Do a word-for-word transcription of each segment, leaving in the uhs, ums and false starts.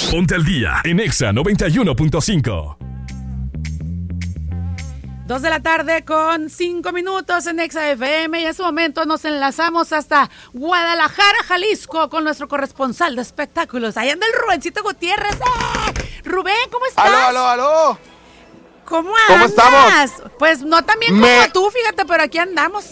Ponte al día en Exa noventa y uno punto cinco. Dos de la tarde con cinco minutos en Exa F M y en este momento nos enlazamos hasta Guadalajara, Jalisco, con nuestro corresponsal de espectáculos. Ahí anda el Rubencito Gutiérrez. ¡Eh! Rubén, ¿cómo estás? ¡Aló, aló, aló! ¿Cómo andas? ¿Cómo estamos? Pues no tan bien Me... como tú, fíjate, pero aquí andamos.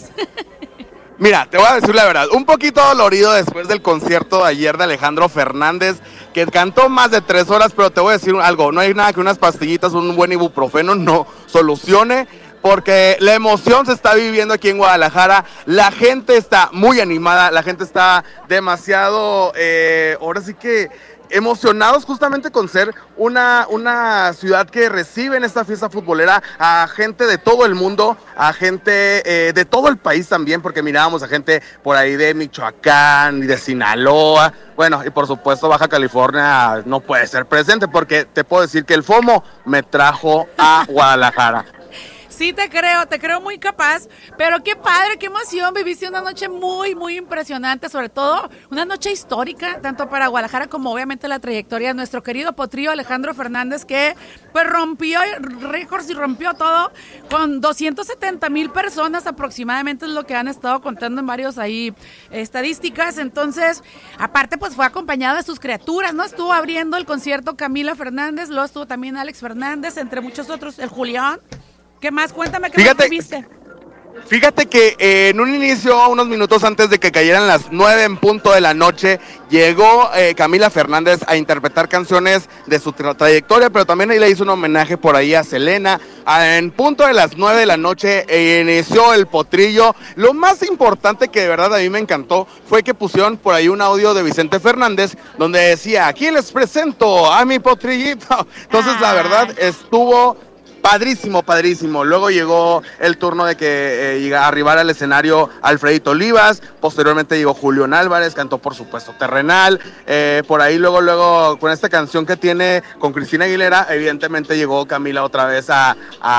Mira, te voy a decir la verdad, un poquito dolorido después del concierto de ayer de Alejandro Fernández, que cantó más de tres horas, pero te voy a decir algo, no hay nada que unas pastillitas, un buen ibuprofeno no solucione, porque la emoción se está viviendo aquí en Guadalajara, la gente está muy animada, la gente está demasiado, eh, ahora sí que... emocionados justamente con ser una, una ciudad que recibe en esta fiesta futbolera a gente de todo el mundo, a gente eh, de todo el país también, porque mirábamos a gente por ahí de Michoacán y de Sinaloa, bueno, y por supuesto Baja California no puede ser presente, porque te puedo decir que el FOMO me trajo a Guadalajara. Sí, te creo, te creo muy capaz, pero qué padre, qué emoción, viviste una noche muy, muy impresionante, sobre todo una noche histórica, tanto para Guadalajara como obviamente la trayectoria de nuestro querido potrillo Alejandro Fernández, que pues rompió récords y rompió todo con doscientos setenta mil personas aproximadamente, es lo que han estado contando en varios ahí estadísticas. Entonces, aparte pues fue acompañado de sus criaturas, ¿no? Estuvo abriendo el concierto Camila Fernández, luego estuvo también Alex Fernández, entre muchos otros, el Julián. ¿Qué más? Cuéntame, ¿qué Fíjate, más viste? Fíjate que eh, en un inicio, unos minutos antes de que cayeran las nueve en punto de la noche, llegó eh, Camila Fernández a interpretar canciones de su tra- trayectoria, pero también ahí le hizo un homenaje por ahí a Selena. A, en punto de las nueve de la noche eh, inició el potrillo. Lo más importante que de verdad a mí me encantó fue que pusieron por ahí un audio de Vicente Fernández donde decía, aquí les presento a mi potrillito. Entonces, ah. la verdad, estuvo... padrísimo, padrísimo. Luego llegó el turno de que eh, arribara al escenario Alfredito Olivas, posteriormente llegó Julián Álvarez, cantó por supuesto Terrenal, eh, por ahí luego, luego con esta canción que tiene con Cristina Aguilera, evidentemente llegó Camila otra vez a,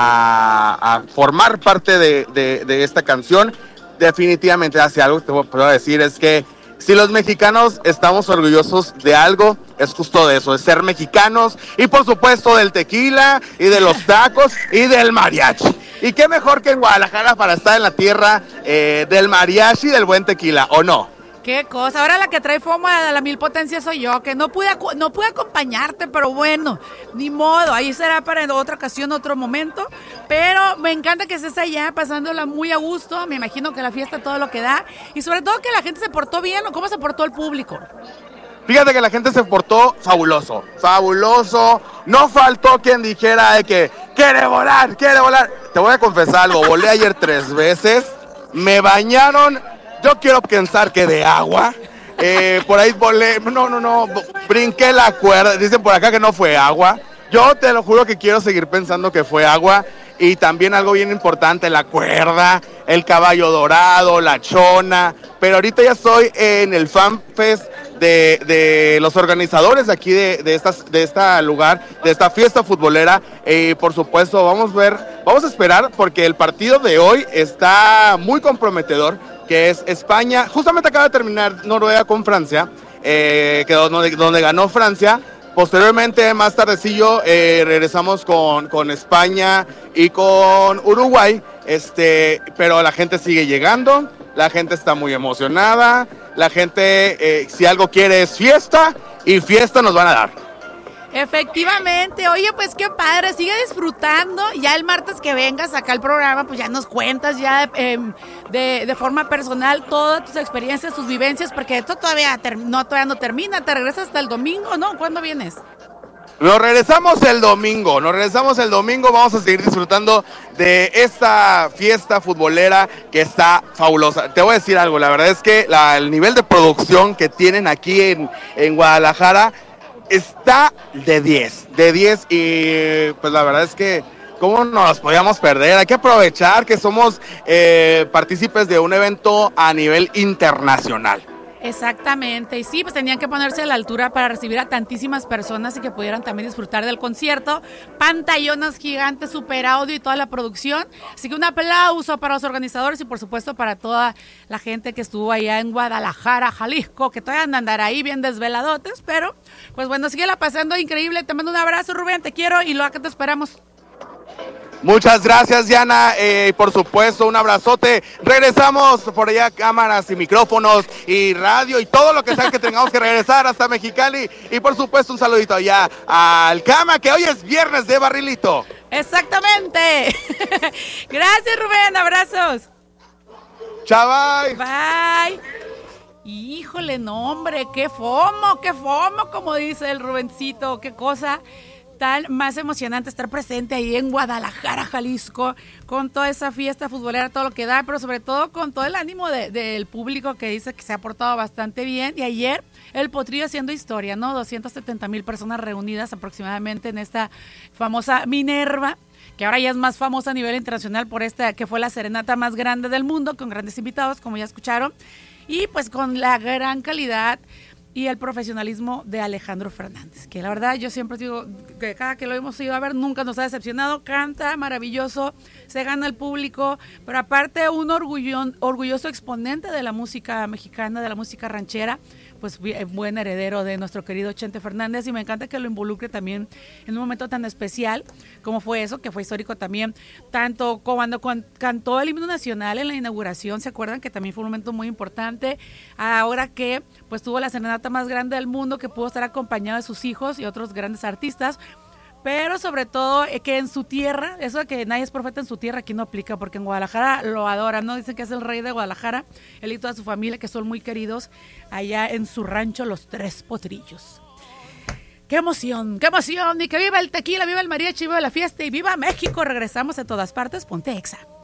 a, a formar parte de, de, de esta canción. Definitivamente hace algo que te puedo decir es que si los mexicanos estamos orgullosos de algo, es justo de eso, de ser mexicanos y por supuesto del tequila y de los tacos y del mariachi. Y qué mejor que en Guadalajara para estar en la tierra eh, del mariachi y del buen tequila, ¿o no? Qué cosa, ahora la que trae FOMO a la mil potencia soy yo, que no pude, no pude acompañarte, pero bueno, ni modo, ahí será para otra ocasión, otro momento, pero me encanta que estés allá pasándola muy a gusto, me imagino que la fiesta todo lo que da, y sobre todo que la gente se portó bien, ¿o cómo se portó el público? Fíjate que la gente se portó fabuloso, fabuloso, no faltó quien dijera de que quiere volar, quiere volar. Te voy a confesar algo, volé ayer tres veces, me bañaron. Yo quiero pensar que de agua, eh, por ahí volé, no, no, no, brinqué la cuerda, dicen por acá que no fue agua, yo te lo juro que quiero seguir pensando que fue agua, y también algo bien importante, la cuerda, el caballo dorado, la chona, pero ahorita ya estoy en el Fan Fest de, de los organizadores aquí de, de, estas, de este lugar, de esta fiesta futbolera, y eh, por supuesto vamos a ver, vamos a esperar, porque el partido de hoy está muy comprometedor, que es España, justamente acaba de terminar Noruega con Francia, eh, que donde, donde ganó Francia. Posteriormente, más tardecillo, eh, regresamos con, con España y con Uruguay, este, pero la gente sigue llegando, la gente está muy emocionada, la gente, eh, si algo quiere es fiesta, y fiesta nos van a dar. Efectivamente, oye, pues qué padre, sigue disfrutando, ya el martes que vengas acá al programa, pues ya nos cuentas ya eh, de, de forma personal todas tus experiencias, tus vivencias, porque esto todavía, ter- no, todavía no termina, te regresas hasta el domingo, ¿no? ¿Cuándo vienes? Nos regresamos el domingo, nos regresamos el domingo, vamos a seguir disfrutando de esta fiesta futbolera que está fabulosa. Te voy a decir algo, la verdad es que la, el nivel de producción que tienen aquí en, en Guadalajara está de diez, de diez, y pues la verdad es que cómo nos podíamos perder, hay que aprovechar que somos eh, partícipes de un evento a nivel internacional. Exactamente, y sí, pues tenían que ponerse a la altura para recibir a tantísimas personas y que pudieran también disfrutar del concierto, pantallonas gigantes, super audio y toda la producción, así que un aplauso para los organizadores y por supuesto para toda la gente que estuvo allá en Guadalajara, Jalisco, que todavía andan ahí bien desveladotes, pero pues bueno, síguela pasando increíble, te mando un abrazo, Rubén, te quiero y luego acá te esperamos. Muchas gracias, Diana, eh, por supuesto, un abrazote. Regresamos por allá, cámaras y micrófonos y radio y todo lo que sea que tengamos que regresar hasta Mexicali. Y por supuesto, un saludito allá al Cama, que hoy es viernes de barrilito. Exactamente. Gracias, Rubén, abrazos. Chao, bye. Bye. Híjole, no, hombre, qué fomo, qué fomo, como dice el Rubencito, qué cosa tan más emocionante estar presente ahí en Guadalajara, Jalisco, con toda esa fiesta futbolera, todo lo que da, pero sobre todo con todo el ánimo de, del público que dice que se ha portado bastante bien. Y ayer el Potrillo haciendo historia, ¿no? doscientas setenta mil personas reunidas aproximadamente en esta famosa Minerva, que ahora ya es más famosa a nivel internacional por esta, que fue la serenata más grande del mundo, con grandes invitados, como ya escucharon, y pues con la gran calidad y el profesionalismo de Alejandro Fernández, que la verdad yo siempre digo que cada que lo hemos ido a ver nunca nos ha decepcionado, canta maravilloso, se gana el público, pero aparte un orgullón, orgulloso exponente de la música mexicana, de la música ranchera, pues buen heredero de nuestro querido Chente Fernández, y me encanta que lo involucre también en un momento tan especial como fue eso, que fue histórico también, tanto cuando cantó el himno nacional en la inauguración, ¿se acuerdan? Que también fue un momento muy importante, ahora que pues tuvo la serenata más grande del mundo, que pudo estar acompañado de sus hijos y otros grandes artistas, pero sobre todo eh, que en su tierra, eso de que nadie es profeta en su tierra, aquí no aplica, porque en Guadalajara lo adoran, ¿no? Dicen que es el rey de Guadalajara, él y toda su familia, que son muy queridos allá en su rancho Los Tres Potrillos. ¡Qué emoción, qué emoción! Y que viva el tequila, viva el mariachi, viva la fiesta y viva México. Regresamos a todas partes, ponte Exa.